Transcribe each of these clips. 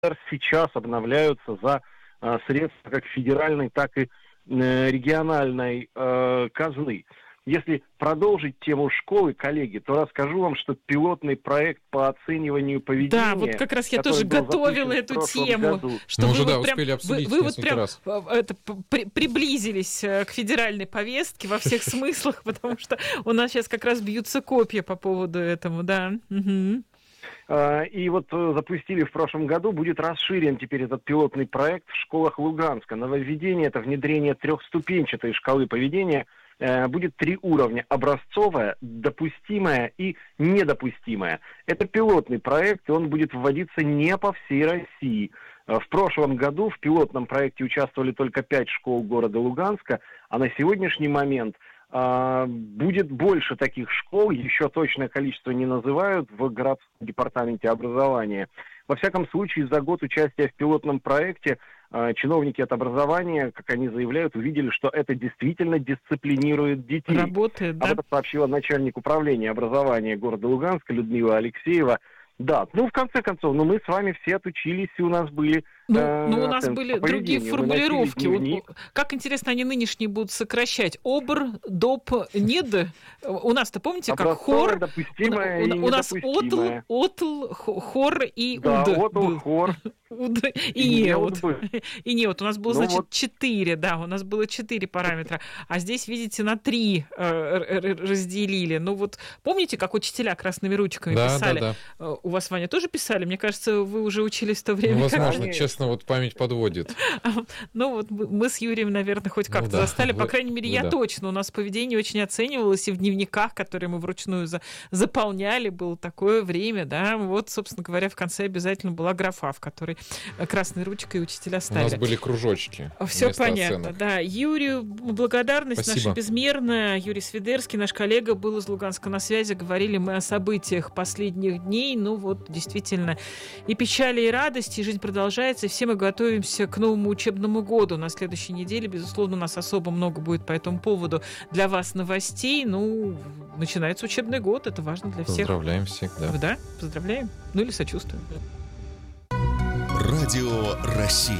сейчас обновляются за средства как федеральной, так и региональной казны. Если продолжить тему школы, коллеги, то расскажу вам, что пилотный проект по оцениванию поведения... Да, вот как раз я тоже готовила эту тему. Что мы уже успели обсудить несколько раз. Приблизились к федеральной повестке во всех смыслах, потому что у нас сейчас как раз бьются копья по поводу этого, да. И вот запустили в прошлом году, будет расширен теперь этот пилотный проект в школах Луганска. Нововведение – это внедрение трехступенчатой шкалы поведения. Будет 3 уровня: образцовая, допустимая и недопустимая. Это пилотный проект, и он будет вводиться не по всей России. В прошлом году в пилотном проекте участвовали только 5 школ города Луганска, а на сегодняшний момент будет больше таких школ, еще точное количество не называют, в городском департаменте образования. Во всяком случае, за год участия в пилотном проекте чиновники от образования, как они заявляют, увидели, что это действительно дисциплинирует детей. Работает, да? Об этом сообщила начальник управления образования города Луганска Людмила Алексеева. Да, в конце концов, мы с вами все отучились, и у нас были... у нас были другие формулировки. Как интересно, они нынешние будут сокращать. ОБР, ДОП, НЕД. У нас-то, помните, как хор? Допустимое и у нас ОТЛ, хор и УД. Да, ОТЛ, хор. И НЕОТ. И НЕОТ. У нас было, 4, да, у нас было 4 параметра. А здесь, видите, на 3 разделили. Помните, как учителя красными ручками писали? Да. У вас, Ваня, тоже писали? Мне кажется, вы уже учились в то время. Возможно, честно, память подводит. Мы с Юрием, наверное, хоть как-то застали. По крайней мере, я точно. У нас поведение очень оценивалось, и в дневниках, которые мы вручную заполняли, было такое время, да. Собственно говоря, в конце обязательно была графа, в которой красной ручкой учителя ставили. У нас были кружочки. Все понятно, оценок. Да. Юрию благодарность наша безмерная. Юрий Свидерский, наш коллега, был из Луганска на связи. Говорили мы о событиях последних дней. Действительно, и печали, и радости, и жизнь продолжается, и все мы готовимся к новому учебному году. На следующей неделе, безусловно, у нас особо много будет по этому поводу для вас новостей. Начинается учебный год, это важно для всех. Поздравляем всех, да. Да, поздравляем. Или сочувствуем. Радио России.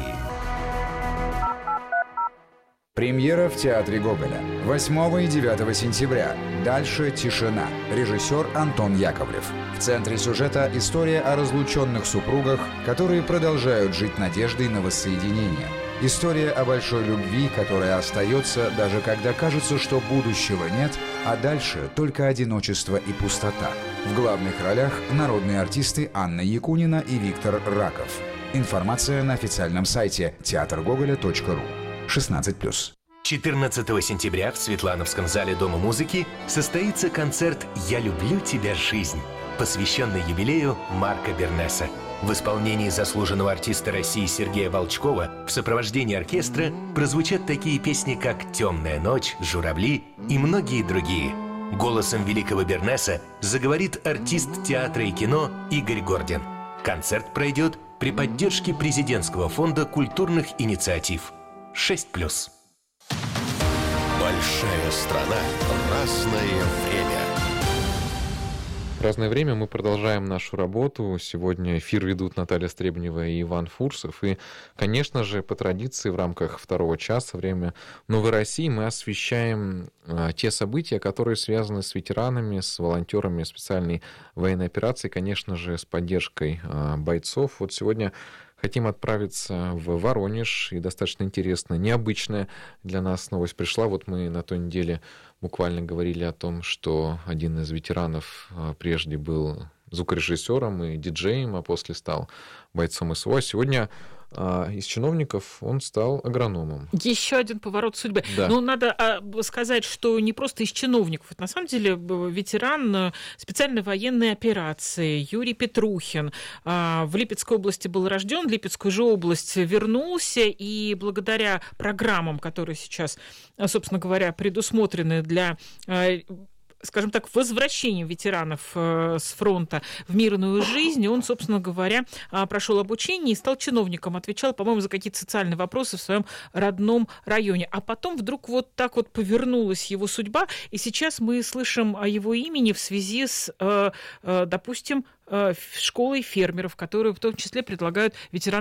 Премьера в Театре Гоголя. 8 и 9 сентября. Дальше тишина. Режиссер Антон Яковлев. В центре сюжета история о разлученных супругах, которые продолжают жить надеждой на воссоединение. История о большой любви, которая остается, даже когда кажется, что будущего нет, а дальше только одиночество и пустота. В главных ролях народные артисты Анна Якунина и Виктор Раков. Информация на официальном сайте театргоголя.ру. 16+. 14 сентября в Светлановском зале Дома музыки состоится концерт «Я люблю тебя, жизнь», посвященный юбилею Марка Бернеса. В исполнении заслуженного артиста России Сергея Волчкова в сопровождении оркестра прозвучат такие песни, как «Темная ночь», «Журавли» и многие другие. Голосом великого Бернеса заговорит артист театра и кино Игорь Гордин. Концерт пройдет при поддержке Президентского фонда культурных инициатив. 6+. Большая страна. Разное время. Разное время. Мы продолжаем нашу работу. Сегодня эфир ведут Наталья Стребнева и Иван Фурсов. И, конечно же, по традиции в рамках второго часа «Время Новой России» мы освещаем те события, которые связаны с ветеранами, с волонтерами специальной военной операции, конечно же, с поддержкой бойцов. Сегодня хотим отправиться в Воронеж, и достаточно интересная, необычная для нас новость пришла. Мы на той неделе буквально говорили о том, что один из ветеранов прежде был звукорежиссером и диджеем, а после стал бойцом СВО. Сегодня из чиновников он стал агрономом. Еще один поворот судьбы. Да. Надо сказать, что не просто из чиновников. Это на самом деле ветеран специальной военной операции Юрий Петрухин. В Липецкой области был рожден, в Липецкую же область вернулся, и благодаря программам, которые сейчас, собственно говоря, предусмотрены для, скажем так, возвращением ветеранов с фронта в мирную жизнь, он, собственно говоря, прошел обучение и стал чиновником, отвечал, по-моему, за какие-то социальные вопросы в своем родном районе. А потом вдруг так повернулась его судьба, и сейчас мы слышим о его имени в связи с, допустим, школой фермеров, которые в том числе предлагают ветеранам